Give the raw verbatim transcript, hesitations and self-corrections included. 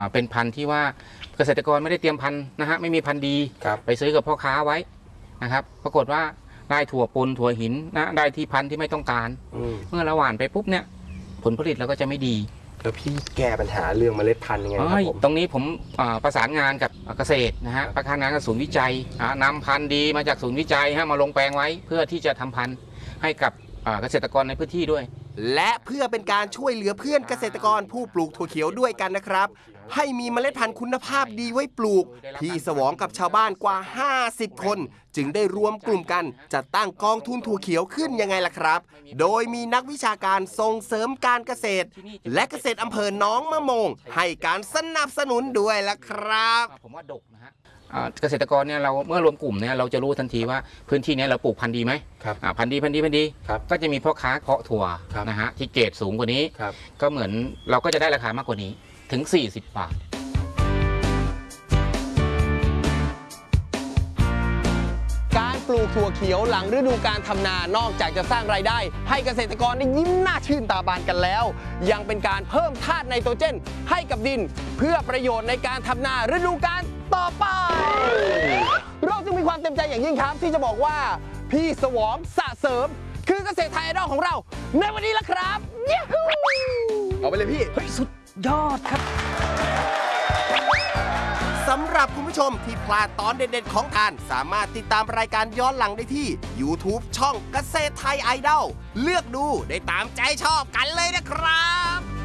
เป็นพันธุ์ที่ว่าเกษตรกรไม่ได้เตรียมพันธุ์นะฮะไม่มีพันธุ์ดีไปซื้อกับพ่อค้าไว้นะครับปรากฏว่าได้ถั่วปนถั่วหินนะได้ที่พันธุ์ที่ไม่ต้องการเมื่อเราหว่านไปปุ๊บเนี่ยผลผลิตเราก็จะไม่ดีแล้วพี่แก้ปัญหาเรื่องเมล็ดพันธุ์ยังไงครับผมตรงนี้ผมประสานงานกับเกษตรนะฮะประสานงานกับศูนย์วิจัยนำพันธุ์ดีมาจากศูนย์วิจัยฮะมาลงแปลงไว้เพื่อที่จะทำพันธุ์ให้กับเกษตรกรในพื้นที่ด้วยและเพื่อเป็นการช่วยเหลือเพื่อนเกษตรกรผู้ปลูกถั่วเขียวด้วยกันนะครับให้มีเมล็ดพันธุ์คุณภาพดีไว้ปลูกพี่สวองกับชาวบ้านกว่าห้าสิบคนจึงได้รวมกลุ่มกันจัดตั้งกองทุนถั่วเขียวขึ้นยังไงล่ะครับโดยมีนักวิชาการส่งเสริมการเกษตรและเกษตรอำเภอหนองมะโมงให้การสนับสนุนด้วยล่ะครับผมว่าดกนะฮะเกษตรกรเนี่ยเราเมื่อรวมกลุ่มเนี่ยเราจะรู้ทันทีว่าพื้นที่นี้เราปลูกพันธุ์ดีไหมครับพันธุ์ดีพันธุ์ดีพันธุ์ดีก็จะมีพ่อค้าเพาะถั่วนะฮะที่เกรดสูงกว่านี้ก็เหมือนเราก็จะได้ราคามากกว่านี้ถึงสี่สิบบาทการปลูกถั่วเขียวหลังฤดูการทำนานอกจากจะสร้างรายได้ให้เกษตรกรได้ยิ้มหน้าชื่นตาบานกันแล้วยังเป็นการเพิ่มธาตุไนโตรเจนให้กับดินเพื่อประโยชน์ในการทำนาฤดูกาลต่อไปเราจึงมีความเต็มใจอย่างยิ่งครับที่จะบอกว่าพี่สวองสะเสริมคือเกษตรไทยไอดอลของเราในวันนี้ละครับยูฮูเอาไปเลยพี่เฮ้ยสุดยอดครับสำหรับคุณผู้ชมที่พลาดตอนเด็ดๆของทานสามารถติดตามรายการย้อนหลังได้ที่ YouTube ช่องเกษตรไทยไอดอลเลือกดูได้ตามใจชอบกันเลยนะครับ